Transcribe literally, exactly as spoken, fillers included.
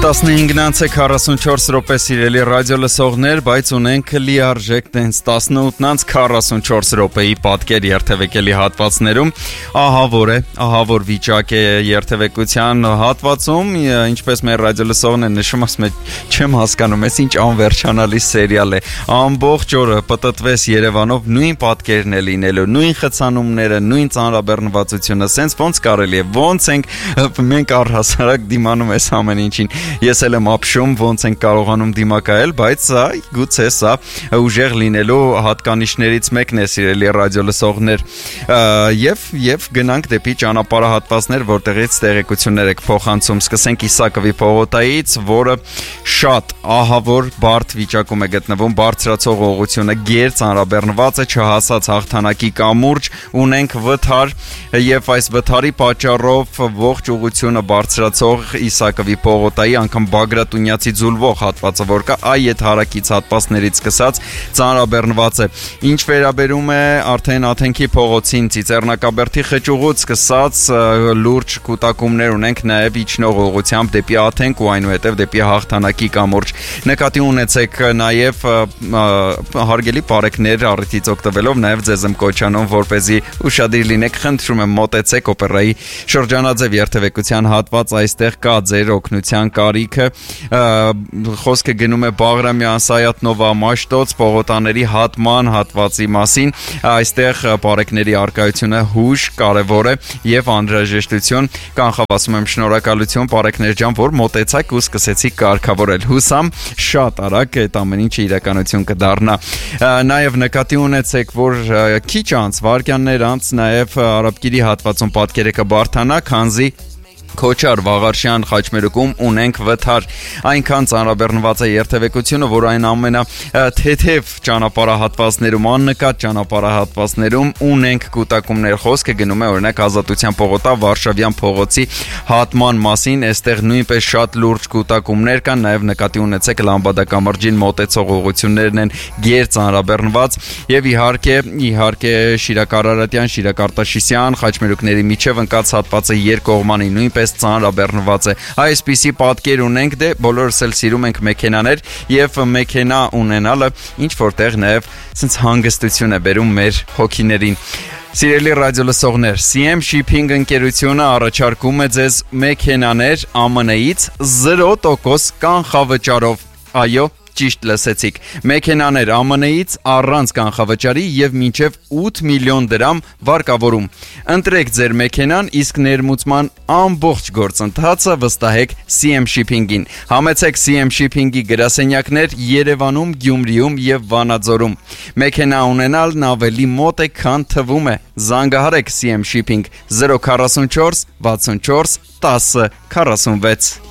տասնհինգ քառասունչորս րոպե սիրելի ռադիո լսողներ, բայց ունենք լիարժեք տենց տասնութ քառասունչորս րոպեի պատկեր երթևեկելի հատվածներում, ահա որ է, ահա որ վիճակ է երթևեկության հատվածում, ինչպես մեր ռադիո լսողներն նշում, ասում են, չեմ հասկանում, ես ինչ անվերջանալի սերիալ է, ամբողջ օրը պտտվես Երևանով, նույն պատկերն է լինելու, նույն խցանումները, նույն ծանրաբեռնվածությունը, սենց ոնց կարելի է, ոնց ենք մենք առհասարակ դիմանում ես ամեն ինչին։ Ես էլ եմ ապշում, ոնց ենք կարողանում դիմակայել, բայց սա գուցե սա ուժեղ լինելու հատկանիշներից մեկն է, սիրելի ռադիո լսողներ, եւ եւ գնանք դեպի ճանապարհահատվածներ, որտեղից տեղեկություններ եք փոխանցում։ Սկսենք Իսակովի պողոտայից, որը շատ ահավոր բարդ վիճակում է գտնվում, բարձրացող ուղղությունը գեր ծանրաբեռնված է, չհասած հաղթանակի կամուրջ, ունենք վթար եւ այս վթարի պատճառով ողջ ուղղությունը բարձրացող Իսակովի պողոտայի անգամ Բագրատունյացի ձուլվող հատվածը, որ կա, այդ հարակից հատվածներից սկսած ծանրաբեռնված է։ Ինչ վերաբերում է արդեն Աթենքի փողոցին, Ծիծեռնակաբերդի խճուղուց սկսած լուրջ կուտակումներ ունենք նաև իջնող ուղղությամբ դեպի Աթենք ու այնուհետև դեպի հաղթանակի կամուրջ։ Նկատի ունեցեք նաև հարգելի բարեկներ, առիթից օգտվելով նաև ձեզ եմ կոչանում, որպեսզի ուշադիր լինեք, խնդրում եմ մոտեցեք օպերայի շրջանաձև երթևեկության հատված, այստեղ կա ձեր օգնության կարիքը, խոսքը գնում է Բաղրամյան, Սայաթնովա, Մաշտոց պողոտաների հատման հատվածի մասին, այստեղ բարեկների արկայությունը հույժ կարևոր է եւ անհրաժեշտություն, կանխավասում եմ շնորհակալություն բարեկներ ջան, որ մոտեցաք ու սկսեցիք կարգավորել, հուսամ շատ արագ այդ ամեն ինչը իրականություն կդառնա։ Նաեւ նկատի ունեցեք, որ քիչ անց, վայրկյաններ անց նաեւ Արաբկիրի հատվածում պատկերը կբարթանա, քանզի Քոչար Վաղարշյան խաչմերուկում ունենք վթար, այնքան ծանրաբեռնված է երթևեկությունը, որ այն ամենա թեթև ճանապարհահատվածներում, աննկատ ճանապարհահատվածներում ունենք կուտակումներ, խոսքը գնում է օրինակ Ազատության պողոտա, Վարշավյան փողոցի հատման մասին, այստեղ նույնպես շատ լուրջ կուտակումներ կան, նաև նկատի ունեցեք Լամբադակամրջին մոտեցող ուղղություններն են գեր ծանրաբեռնված եւ իհարկե, իհարկե Շիրակ Արարատյան, Շիրակ Արտաշիսյան խաչմերուկների միջև ընկած հատվածը երկկողմանի նույնպես ծանրաբեռնված է։ Այսպիսի պատկեր ունենք, դե բոլորս էլ սիրում ենք մեքենաներ եւ մեքենա ունենալը ինչ որտեղ նաեւ sense հանգստություն է բերում մեր հոգիներին։ Սիրելի ռադիո լսողներ, սի էմ Shipping ընկերությունը առաջարկում է ձեզ մեքենաներ Α M N-ից զրո տոկոս կանխավճարով։ Այո, ճիշտ լսեցիք։ Մեքենաներ Α M N-ից առանց կանխավճարի եւ մինչեւ ութ միլիոն դրամ վարկավորում։ Ընտրեք ձեր մեքենան, իսկ ներմուծման ամբողջ գործընթացը վստահեք սի էմ Shipping-ին։ Համեցեք սի էմ Shipping-ի գրասենյակներ Երևանում, Գյումրիում եւ Վանաձորում։ Մեքենա ունենալն ավելի մոտ է, քան թվում է։ Զանգահարեք սի էմ Shipping զրո քառասունչորս վաթսունչորս տասը քառասունվեց։